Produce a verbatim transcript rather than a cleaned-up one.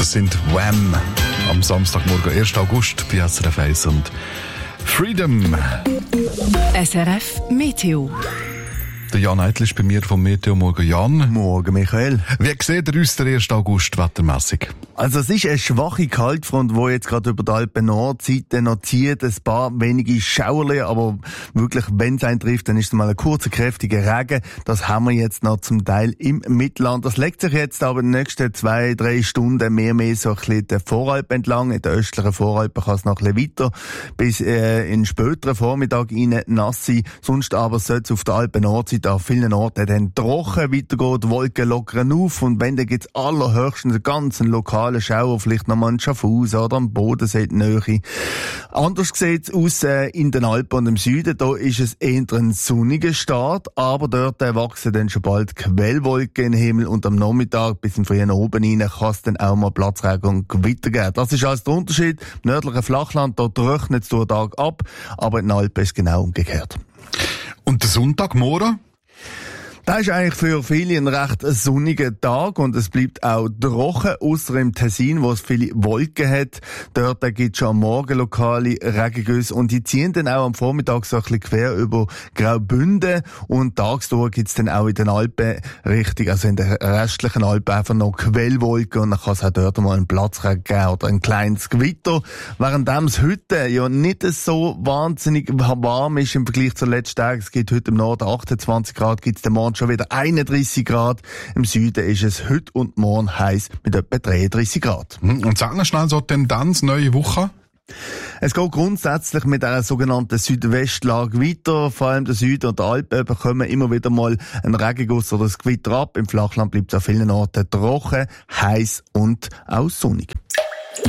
Das sind Wham! Am Samstagmorgen, ersten August, bei S R F eins und Freedom. S R F Meteo. Der Jan Eitel ist bei mir vom Meteo. Morgen, Jan. Morgen, Michael. Wie sieht der aus der ersten August wettermässig? Also es ist eine schwache Kaltfront, die jetzt gerade über die Alpen-Nordseite noch zieht. Ein paar wenige Schauerle, aber wirklich, wenn es einen trifft, dann ist es mal ein kurzer, kräftiger Regen. Das haben wir jetzt noch zum Teil im Mittelland. Das legt sich jetzt aber in den nächsten zwei, drei Stunden mehr mehr so ein bisschen den Voralpen entlang. In der östlichen Voralpen kann es noch ein bisschen weiter bis äh, in den späteren Vormittag rein nass sein. Sonst aber sollte es auf der Alpen-Nordseite an vielen Orten dann trocken weitergehen, die Wolken lockern auf und wenn, dann gibt es allerhöchstens einen ganzen lokalen Schauer, vielleicht nochmal in Schaffhausen oder am Bodensee in der Nähe. Anders sieht es aus äh, in den Alpen und im Süden. Da ist es eher ein sonniger Start, aber dort äh, wachsen dann schon bald Quellwolken in den Himmel und am Nachmittag bis in frühen Oben rein kann es dann auch mal Platzregen und Gewitter geben. Das ist also der Unterschied. Im nördlichen Flachland, dort trocknet es durch den Tag ab, aber in den Alpen ist es genau umgekehrt. Und der Sonntagmorgen? Das ist eigentlich für viele ein recht sonniger Tag und es bleibt auch trocken, ausser im Tessin, wo es viele Wolken hat. Dort gibt es schon am Morgen lokale Regengüsse und die ziehen dann auch am Vormittag so ein bisschen quer über Graubünden und tagsdurch gibt es dann auch in den Alpen richtig, also in den restlichen Alpen einfach noch Quellwolken und dann kann es auch dort mal einen Platzregen geben oder ein kleines Gewitter. Während es heute ja nicht so wahnsinnig warm ist im Vergleich zu letzten Tagen. Es gibt heute im Norden achtundzwanzig Grad, gibt es den Morgen schon wieder einunddreissig Grad. Im Süden ist es heute und morgen heiß mit etwa dreiunddreissig Grad. Und sag noch schnell so Tendenz, neue Woche? Es geht grundsätzlich mit einer sogenannten Südwestlage weiter. Vor allem der Süden und der Alpen bekommen immer wieder mal einen Regenguss oder ein Gewitter ab. Im Flachland bleibt es an vielen Orten trocken, heiß und auch sonnig.